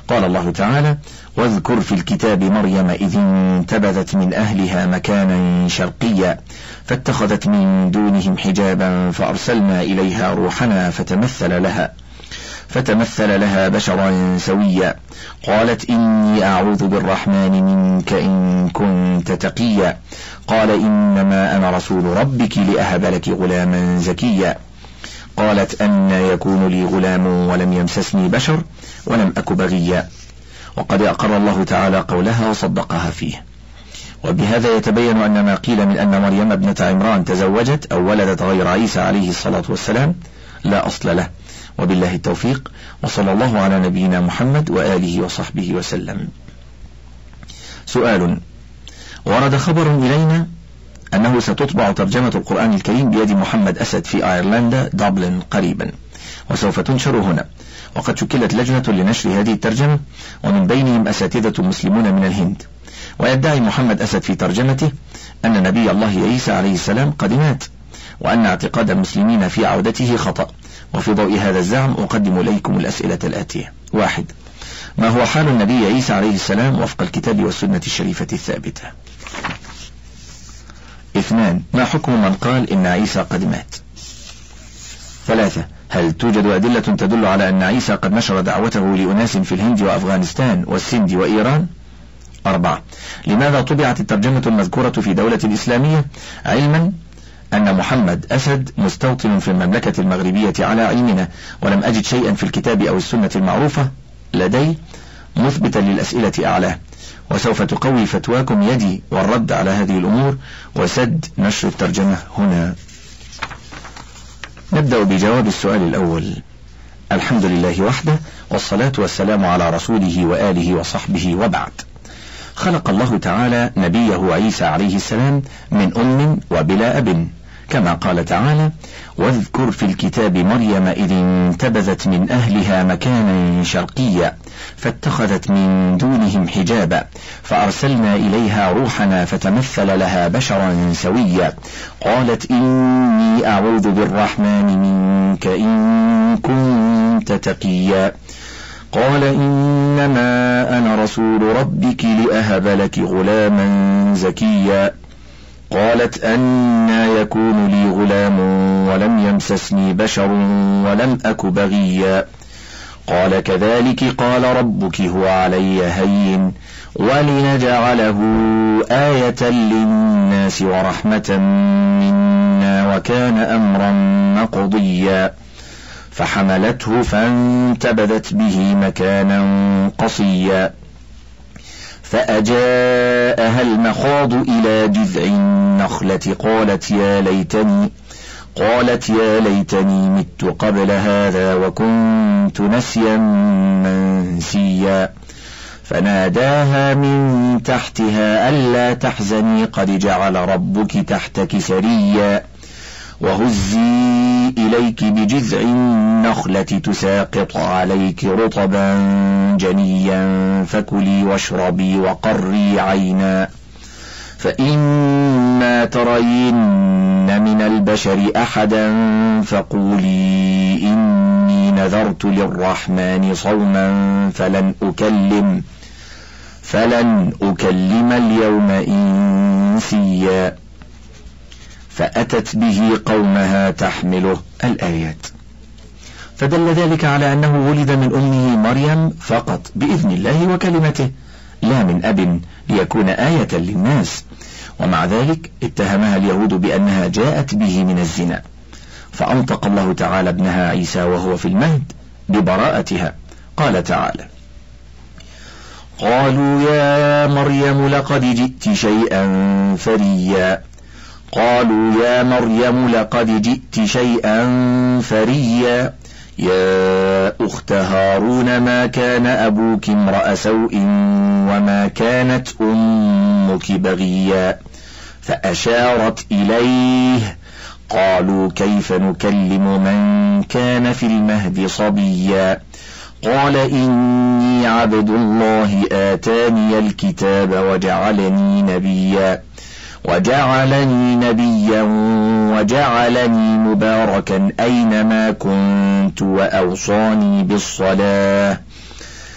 قال الله تعالى: واذكر في الكتاب مريم إذ انتبذت من أهلها مكانا شرقيا فاتخذت من دونهم حجابا فأرسلنا إليها روحنا فتمثل لها بشرا سويا قالت إني أعوذ بالرحمن منك إن كنت تقيا قال إنما أنا رسول ربك لأهب لك غلاما زكيا قالت أن يكون لي غلام ولم يمسسني بشر ولم أك بغيا. وقد أقر الله تعالى قولها وصدقها فيه. وبهذا يتبين أن ما قيل من أن مريم ابنة عمران تزوجت أو ولدت غير عيسى عليه الصلاة والسلام لا أصل له، وبالله التوفيق، وصلى الله على نبينا محمد وآله وصحبه وسلم. سؤال: ورد خبر إلينا أنه ستطبع ترجمة القرآن الكريم بيد محمد أسد في أيرلندا دبلن قريبا، وسوف تنشر هنا، وقد شكلت لجنة لنشر هذه الترجمة ومن بينهم أساتذة مسلمون من الهند. ويدعي محمد أسد في ترجمته أن نبي الله عيسى عليه السلام قد مات، وأن اعتقاد المسلمين في عودته خطأ. وفي ضوء هذا الزعم أقدم إليكم الأسئلة الآتية: 1. ما هو حال النبي عيسى عليه السلام وفق الكتاب والسنة الشريفة الثابتة؟ 2. ما حكم من قال إن عيسى قد مات؟ 3. هل توجد أدلة تدل على أن عيسى قد نشر دعوته لأناس في الهند وأفغانستان والسند وإيران؟ 4. لماذا طبعت الترجمة المذكورة في دولة إسلامية، علما أن محمد أسد مستوطن في المملكة المغربية على علمنا، ولم أجد شيئا في الكتاب أو السنة المعروفة لدي مثبتا للأسئلة أعلاه، وسوف تقوي فتواكم يدي والرد على هذه الأمور وسد نشر الترجمة هنا. نبدأ بجواب السؤال الأول. الحمد لله وحده، والصلاة والسلام على رسوله وآله وصحبه، وبعد. خلق الله تعالى نبيه عيسى عليه السلام من أم وبلا أب، كما قال تعالى: واذكر في الكتاب مريم إذ انتبذت من أهلها مكانا شرقيا فاتخذت من دونهم حجابا فأرسلنا إليها روحنا فتمثل لها بشرا سويا قالت إني أعوذ بالرحمن منك إن كنت تقيا قال إنما أنا رسول ربك لأهب لك غلاما زكيا قالت أنى يكون لي غلام ولم يمسسني بشر ولم أك بغيا قال كذلك قال ربك هو علي هين ولنجعله آية للناس ورحمة منا وكان أمرا مقضيا فحملته فانتبذت به مكانا قصيا فأجاءها المخاض إلى جذع النخلة قالت يا ليتني مت قبل هذا وكنت نسيا منسيا فناداها من تحتها ألا تحزني قد جعل ربك تحتك سريا وهزي إليك بجذع النخلة تساقط عليك رطبا جنيا فكلي واشربي وقري عينا فإما ترين من البشر أحدا فقولي إني نذرت للرحمن صوما فلن أكلم اليوم إنسيا فأتت به قومها تحمله الآيات. فدل ذلك على أنه ولد من أمه مريم فقط بإذن الله وكلمته، لا من أب ليكون آية للناس. ومع ذلك اتهمها اليهود بأنها جاءت به من الزنا، فأنطق الله تعالى ابنها عيسى وهو في المهد ببراءتها. قال تعالى: قالوا يا مريم لقد جئت شيئا فريا يا أخت هارون ما كان أبوك امرأ سوء وما كانت أمك بغيا فأشارت إليه قالوا كيف نكلم من كان في المهد صبيا قال إني عبد الله آتاني الكتاب وجعلني نبيا وجعلني مباركا أينما كنت وأوصاني بالصلاة